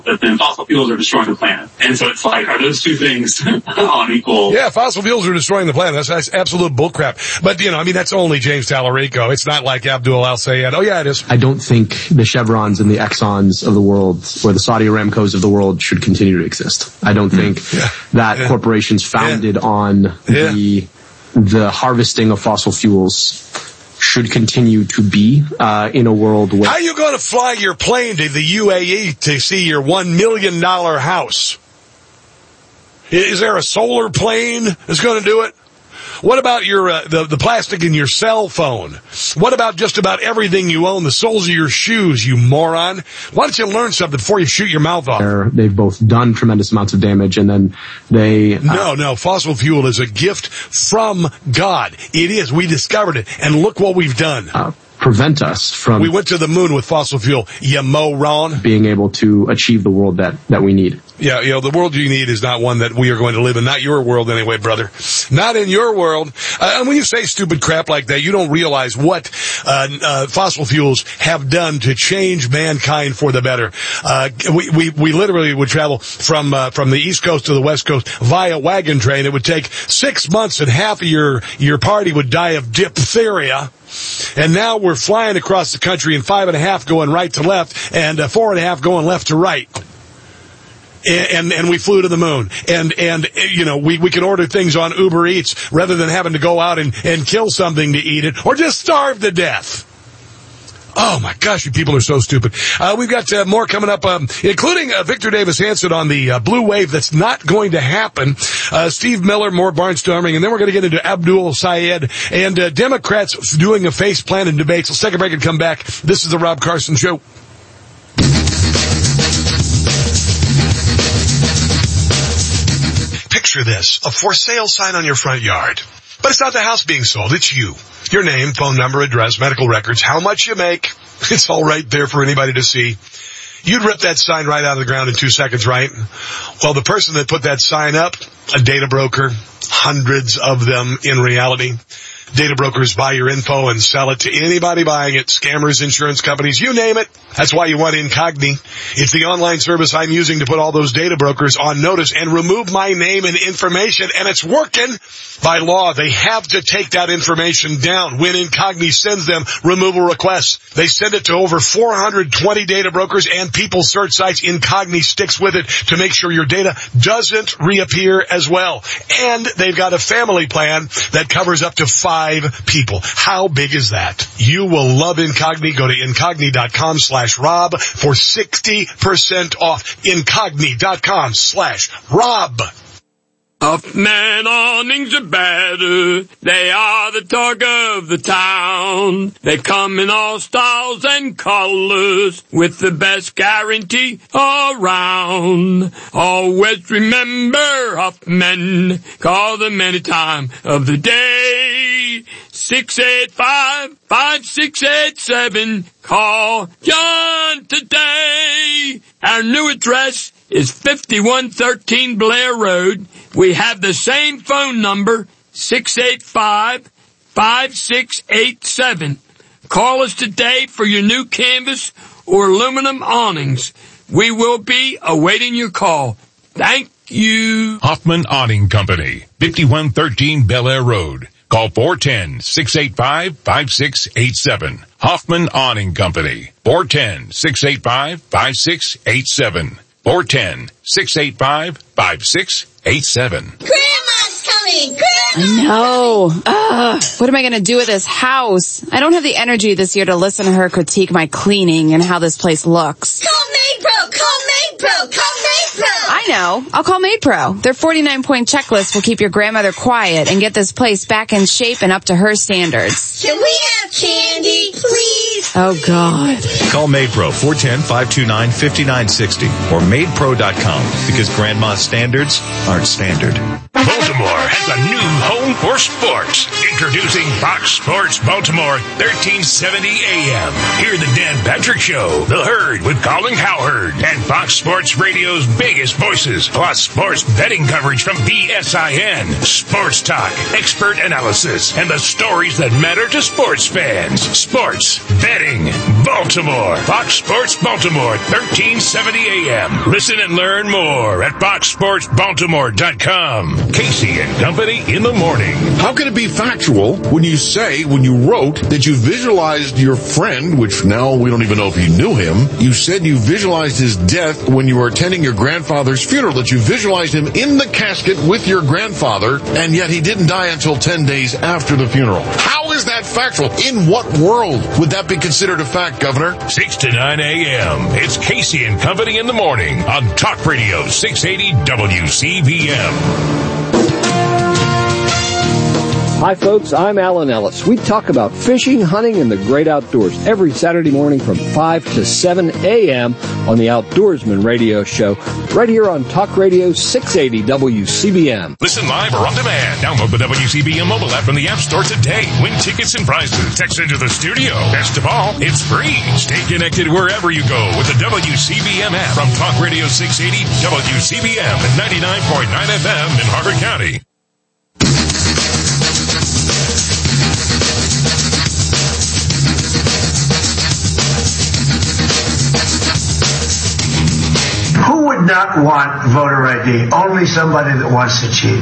that then fossil fuels are destroying the planet. And so it's like, are those two things on equal? Yeah, fossil fuels are destroying the planet. That's absolute bullcrap. But, that's only James Tallarico. It's not like Abdul Al-Sayed. Oh, yeah, it is. I don't think the Chevrons and the Exxons of the world or the Saudi Aramcos of the world should continue to exist. I don't think that corporations founded on the harvesting of fossil fuels should continue to be in a world where... How are you going to fly your plane to the UAE to see your $1 million house? Is there a solar plane that's going to do it? What about your the plastic in your cell phone? What about just about everything you own, the soles of your shoes, you moron? Why don't you learn something before you shoot your mouth off? They've both done tremendous amounts of damage, and then they... No, fossil fuel is a gift from God. It is. We discovered it, and look what we've done. Prevent us from... We went to the moon with fossil fuel, you moron. Being able to achieve the world that we need. Yeah, the world you need is not one that we are going to live in. Not your world anyway, brother. Not in your world. And when you say stupid crap like that, you don't realize what fossil fuels have done to change mankind for the better. We literally would travel from the East Coast to the West Coast via wagon train. It would take 6 months, and half of your party would die of diphtheria. And now we're flying across the country in 5.5 going right to left and 4.5 going left to right. And we flew to the moon. And we can order things on Uber Eats rather than having to go out and kill something to eat it or just starve to death. Oh my gosh, you people are so stupid. We've got more coming up, including Victor Davis Hanson on the blue wave that's not going to happen. Steve Miller, more barnstorming, and then we're going to get into Abdul Sayed and Democrats doing a face plan in debates. Let's take a break and come back. This is the Rob Carson Show. Picture this, a for sale sign on your front yard. But it's not the house being sold, it's you. Your name, phone number, address, medical records, how much you make. It's all right there for anybody to see. You'd rip that sign right out of the ground in 2 seconds, right? Well, the person that put that sign up, a data broker, hundreds of them in reality. Data brokers buy your info and sell it to anybody buying it. Scammers, insurance companies, you name it. That's why you want Incogni. It's the online service I'm using to put all those data brokers on notice and remove my name and information, and it's working. By law, they have to take that information down. When Incogni sends them removal requests, they send it to over 420 data brokers and people search sites. Incogni sticks with it to make sure your data doesn't reappear as well. And they've got a family plan that covers up to 5 people. How big is that? You will love Incogni. Go to Incogni.com/Rob for 60% off. Incogni.com/Rob. Huffman awnings are better. They are the talk of the town. They come in all styles and colors with the best guarantee around. Always remember Huffman. Call them any time of the day. 685-5687. Call John today. Our new address is 5113 Blair Road. We have the same phone number, 685-5687. Call us today for your new canvas or aluminum awnings. We will be awaiting your call. Thank you. Hoffman Awning Company, 5113 Bel Air Road. Call 410-685-5687. Hoffman Awning Company, 410-685-5687. 410-685-5687. Grandma's coming! I know. What am I going to do with this house? I don't have the energy this year to listen to her critique my cleaning and how this place looks. Call MaidPro! Call MaidPro! Call MaidPro! I know. I'll call MaidPro. Their 49-point checklist will keep your grandmother quiet and get this place back in shape and up to her standards. Can we have candy, please? Oh, God. Call MaidPro, 410-529-5960 or MaidPro.com, because grandma's standards aren't standard. Baltimore has a new home for sports. Introducing Fox Sports Baltimore, 1370 AM. Hear the Dan Patrick Show, The Herd with Colin Cowherd, and Fox Sports Radio's biggest voices, plus sports betting coverage from BSIN, sports talk, expert analysis, and the stories that matter to sports fans. Sports betting Baltimore. Fox Sports Baltimore, 1370 AM. Listen and learn more at foxsportsbaltimore.com. Casey and Company in the morning. How can it be factual when you wrote that you visualized your friend, which now we don't even know if you knew him. You said you visualized his death when you were attending your grandfather's funeral, that you visualized him in the casket with your grandfather, and yet he didn't die until 10 days after the funeral. How is that factual? In what world would that be considered a fact, Governor? 6 to 9 a.m. It's Casey and Company in the morning on Talk Radio 680 WCBM. Hi folks, I'm Alan Ellis. We talk about fishing, hunting, and the great outdoors every Saturday morning from 5 to 7 a.m. on the Outdoorsman Radio Show, right here on Talk Radio 680 WCBM. Listen live or on demand. Download the WCBM mobile app from the App Store today. Win tickets and prizes. Text into the studio. Best of all, it's free. Stay connected wherever you go with the WCBM app from Talk Radio 680 WCBM at 99.9 FM in Harford County. Who would not want voter ID? Only somebody that wants to cheat.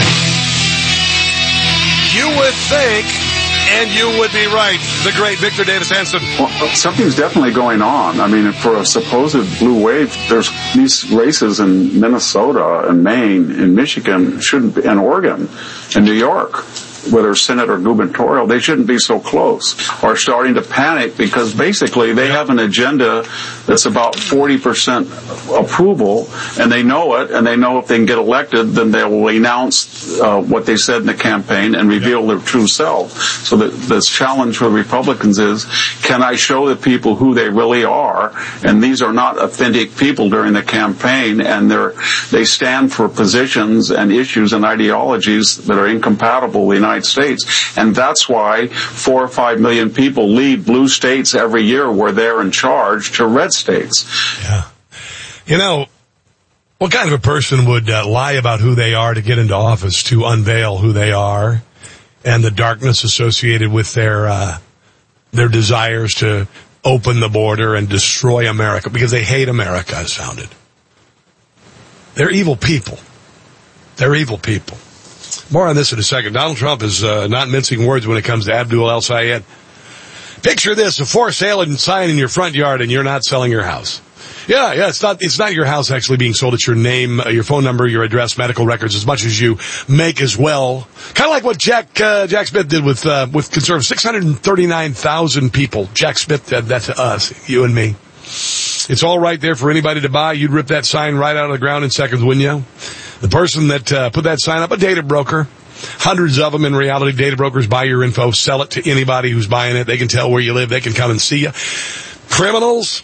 You would think, and you would be right. The great Victor Davis Hanson. Well, something's definitely going on. I mean, for a supposed blue wave, there's these races in Minnesota and Maine and Michigan shouldn't be, and Oregon and New York, whether Senate or gubernatorial, they shouldn't be so close, are starting to panic because basically they have an agenda that's about 40% approval, and they know it, and they know if they can get elected, then they will announce what they said in the campaign and reveal their true self. So this challenge for the Republicans is, can I show the people who they really are? And these are not authentic people during the campaign, and they stand for positions and issues and ideologies that are incompatible with the United States. And that's why 4 or 5 million people leave blue states every year where they're in charge to red states. Yeah. You know, what kind of a person would lie about who they are to get into office, to unveil who they are and the darkness associated with their desires to open the border and destroy America because they hate America, as founded. They're evil people. They're evil people. More on this in a second. Donald Trump is not mincing words when it comes to Abdul El-Sayed. Picture this, a for sale sign in your front yard and you're not selling your house. Yeah, it's not your house actually being sold. It's your name, your phone number, your address, medical records, as much as you make as well. Kind of like what Jack Smith did with conservatives. 639,000 people. Jack Smith did that to us, you and me. It's all right there for anybody to buy. You'd rip that sign right out of the ground in seconds, wouldn't you? The person that put that sign up, a data broker, hundreds of them in reality. Data brokers buy your info, sell it to anybody who's buying it. They can tell where you live. They can come and see you. Criminals,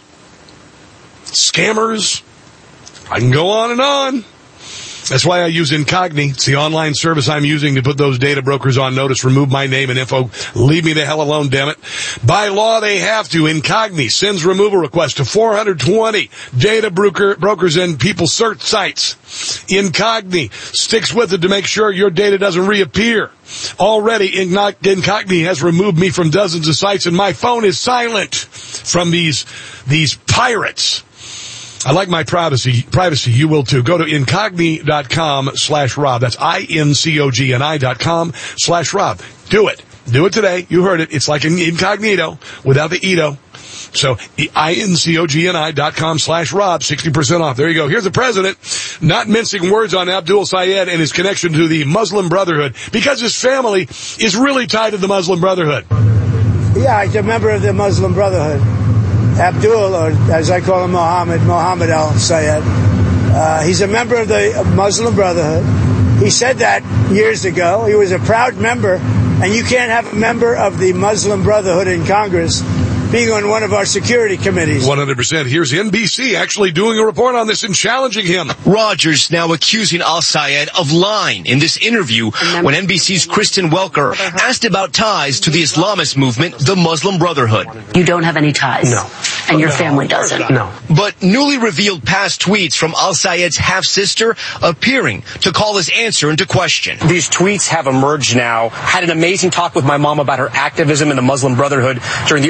scammers, I can go on and on. That's why I use Incogni. It's the online service I'm using to put those data brokers on notice, remove my name and info. Leave me the hell alone, damn it. By law, they have to. Incogni sends removal requests to 420 data brokers and people search sites. Incogni sticks with it to make sure your data doesn't reappear. Already, Incogni has removed me from dozens of sites, and my phone is silent from these pirates. I like my privacy. You will too. Go to incogni.com/Rob. That's INCOGNI.com/Rob. Do it. Do it today. You heard it. It's like an incognito without the ito. So INCOGNI.com/Rob. 60% off. There you go. Here's the president not mincing words on Abdul Sayed and his connection to the Muslim Brotherhood because his family is really tied to the Muslim Brotherhood. Yeah, he's a member of the Muslim Brotherhood. Abdul, or as I call him, Mohammed El-Sayed. He's a member of the Muslim Brotherhood. He said that years ago. He was a proud member, and you can't have a member of the Muslim Brotherhood in Congress being on one of our security committees. 100%. Here's NBC actually doing a report on this and challenging him. Rogers now accusing El-Sayed of lying in this interview when NBC's Kristen Welker asked about ties to the Islamist movement, the Muslim Brotherhood. You don't have any ties. No. And your family doesn't. No. But newly revealed past tweets from El-Sayed's half-sister appearing to call his answer into question. These tweets have emerged now. Had an amazing talk with my mom about her activism in the Muslim Brotherhood during the early 70s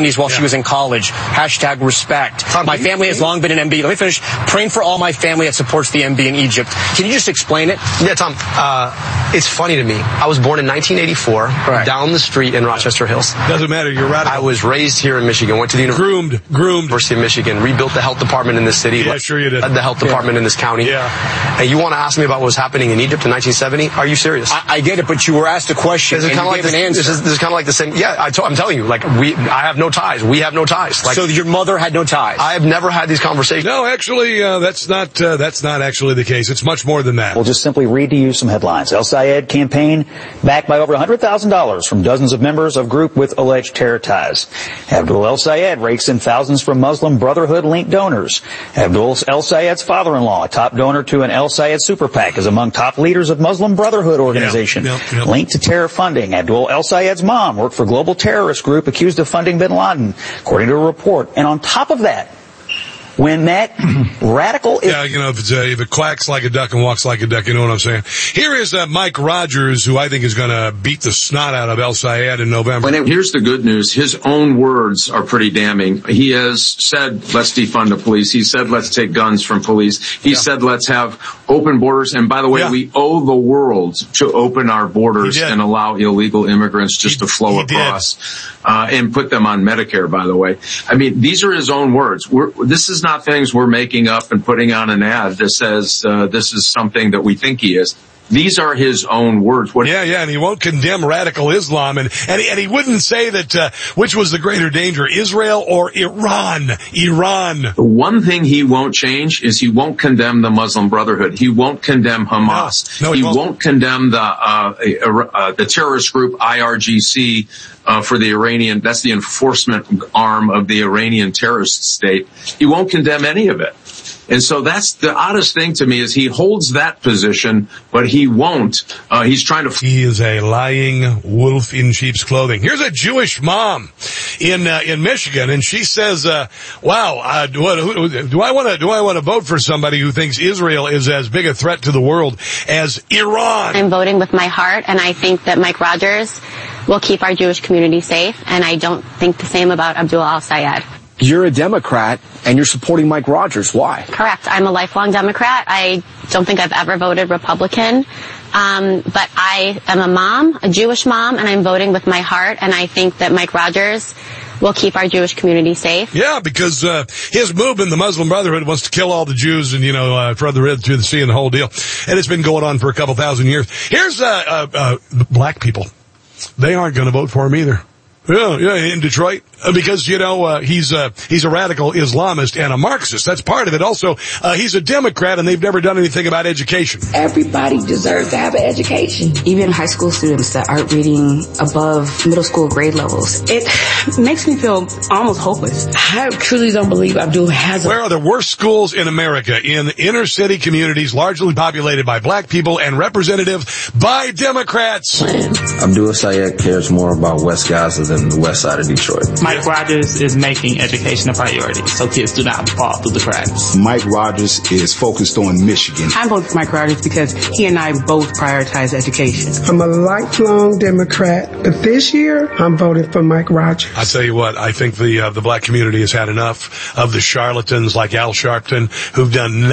70s while she was in college. Hashtag respect. My family has long been an MB. Let me finish. Praying for all my family that supports the MB in Egypt. Can you just explain it? Yeah, Tom. It's funny to me. I was born in 1984, down the street in Rochester Hills. Doesn't matter. You're radical. I was raised here in Michigan. Went to the University of Michigan. Rebuilt the health department in this city. Yeah, sure you did. Led the health department in this county. Yeah. And you want to ask me about what was happening in Egypt in 1970? Are you serious? I get it, but you were asked a question and you gave an answer. This is kind of like the same. Yeah, I'm telling you. Like I have no ties. We have no ties. Like, so your mother had no ties. I have never had these conversations. No, actually, that's not actually the case. It's much more than that. We'll just simply read to you some headlines. El Sayed campaign backed by over $100,000 from dozens of members of group with alleged terror ties. Abdul El Sayed rakes in thousands from Muslim Brotherhood linked donors. Abdul El Sayed's father-in-law, a top donor to an El Sayed super PAC, is among top leaders of Muslim Brotherhood organization. Linked to terror funding. Abdul El Sayed's mom worked for global terrorist group accused of funding bin Laden, according to a report. And on top of that, when that radical is... Yeah, if it quacks like a duck and walks like a duck, you know what I'm saying? Here is Mike Rogers, who I think is going to beat the snot out of El Sayed in November. Here's the good news. His own words are pretty damning. He has said, let's defund the police. He said, let's take guns from police. He said, let's have open borders. And by the way, we owe the world to open our borders and allow illegal immigrants just to flow across. And put them on Medicare, by the way. I mean, these are his own words. This is not things we're making up and putting on an ad that says this is something that we think he is. These are his own words. And he won't condemn radical Islam, and he wouldn't say that which was the greater danger, Israel or Iran. The one thing he won't change is he won't condemn the Muslim Brotherhood. He won't condemn Hamas. No, he won't condemn the terrorist group IRGC. For the Iranian, that's the enforcement arm of the Iranian terrorist state. He won't condemn any of it. And so that's the oddest thing to me is he holds that position, but he won't. He's trying to... He is a lying wolf in sheep's clothing. Here's a Jewish mom in Michigan, and she says, do I want to vote for somebody who thinks Israel is as big a threat to the world as Iran? I'm voting with my heart, and I think that Mike Rogers will keep our Jewish community safe, and I don't think the same about Abdul El Sayed. You're a Democrat, and you're supporting Mike Rogers. Why? Correct. I'm a lifelong Democrat. I don't think I've ever voted Republican. But I am a mom, a Jewish mom, and I'm voting with my heart, and I think that Mike Rogers will keep our Jewish community safe. Yeah, because his movement, the Muslim Brotherhood, wants to kill all the Jews and, throw the red through the sea and the whole deal. And it's been going on for a couple thousand years. Here's black people. They aren't going to vote for him either. Yeah, in Detroit, because, he's a radical Islamist and a Marxist. That's part of it. Also, he's a Democrat, and they've never done anything about education. Everybody deserves to have an education. Even high school students that aren't reading above middle school grade levels. It makes me feel almost hopeless. I truly don't believe Abdul has Where are the worst schools in America? In inner city communities, largely populated by black people and represented by Democrats. Abdul Sayed cares more about West Gaza than the west side of Detroit. Mike Rogers is making education a priority, so kids do not fall through the cracks. Mike Rogers is focused on Michigan. I'm voting for Mike Rogers because he and I both prioritize education. I'm a lifelong Democrat, but this year I'm voting for Mike Rogers. I tell you what, I think the black community has had enough of the charlatans like Al Sharpton who've done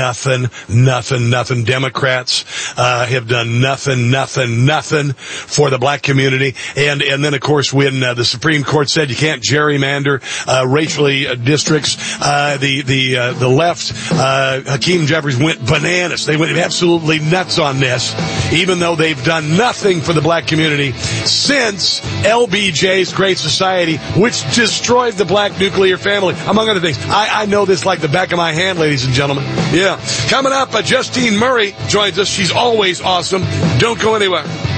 nothing. Democrats have done nothing for the black community, and then of course when the Supreme Court said you can't gerrymander racially districts, the left, Hakeem Jeffries went bananas. They went absolutely nuts on this, even though they've done nothing for the black community since LBJ's Great Society, which destroyed the black nuclear family, among other things. I know this like the back of my hand, ladies and gentlemen. Yeah. Coming up, Justine Murray joins us. She's always awesome. Don't go anywhere.